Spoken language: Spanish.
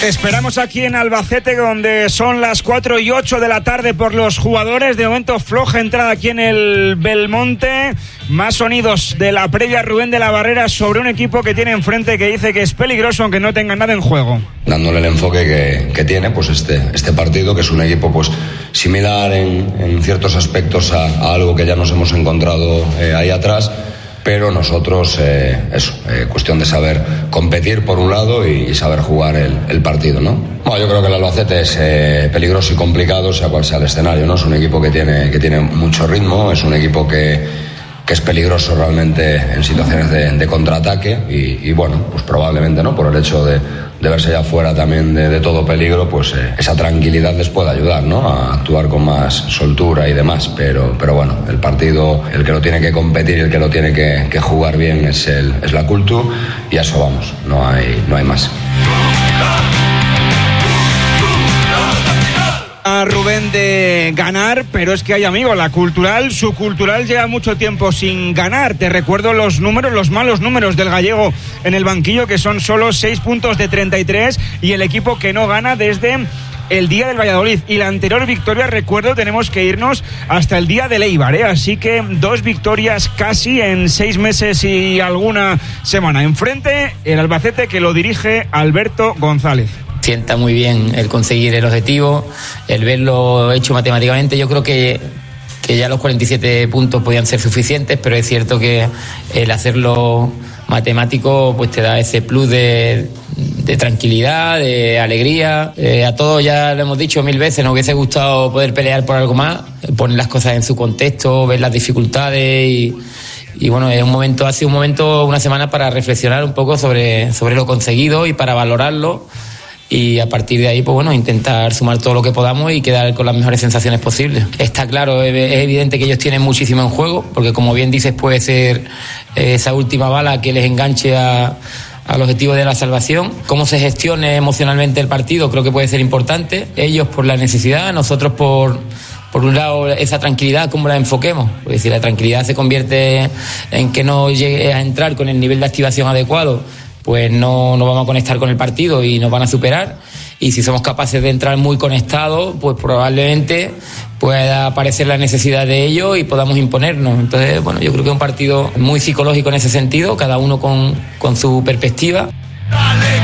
Esperamos aquí en Albacete, donde son las 4:08 de la tarde por los jugadores. De momento floja entrada aquí en el Belmonte. Más sonidos de la previa Rubén de la Barrera sobre un equipo que tiene enfrente, que dice que es peligroso aunque no tenga nada en juego. Dándole el enfoque que tiene pues este partido, que es un equipo pues similar en ciertos aspectos a algo que ya nos hemos encontrado ahí atrás. Pero nosotros, cuestión de saber competir por un lado y saber jugar el partido, ¿no? Bueno, yo creo que el Albacete es peligroso y complicado, sea cual sea el escenario, ¿no? Es un equipo que tiene mucho ritmo, es un equipo que es peligroso realmente en situaciones de contraataque y bueno, pues probablemente, ¿no? Por el hecho de verse ya fuera también de todo peligro, pues esa tranquilidad les puede ayudar, ¿no? A actuar con más soltura y demás, pero bueno, el partido, el que lo tiene que competir y el que lo tiene que jugar bien es la Cultu, y a eso vamos, no hay más. A Rubén de ganar, pero es que hay, amigo, su cultural lleva mucho tiempo sin ganar. Te recuerdo los malos números del gallego en el banquillo, que son solo 6 puntos de 33, y el equipo que no gana desde el día del Valladolid. Y la anterior victoria, recuerdo, tenemos que irnos hasta el día del Eibar, ¿eh? Así que 2 victorias casi en 6 meses y alguna semana. Enfrente, el Albacete, que lo dirige Alberto González. Sienta muy bien el conseguir el objetivo, el verlo hecho matemáticamente. Yo creo que ya los 47 puntos podían ser suficientes, pero es cierto que el hacerlo matemático pues te da ese plus de tranquilidad, de alegría. A todos, ya lo hemos dicho 1000 veces, nos hubiese gustado poder pelear por algo más, poner las cosas en su contexto, ver las dificultades y bueno, ha sido un momento, una semana para reflexionar un poco sobre lo conseguido y para valorarlo. Y a partir de ahí, pues bueno, intentar sumar todo lo que podamos y quedar con las mejores sensaciones posibles. Está claro, es evidente que ellos tienen muchísimo en juego, porque como bien dices, puede ser esa última bala que les enganche al objetivo de la salvación. Cómo se gestione emocionalmente el partido creo que puede ser importante. Ellos por la necesidad, nosotros por un lado esa tranquilidad, cómo la enfoquemos. Porque si la tranquilidad se convierte en que no llegue a entrar con el nivel de activación adecuado, pues no vamos a conectar con el partido y nos van a superar. Y si somos capaces de entrar muy conectados, pues probablemente pueda aparecer la necesidad de ello y podamos imponernos. Entonces, bueno, yo creo que es un partido muy psicológico en ese sentido, cada uno con su perspectiva.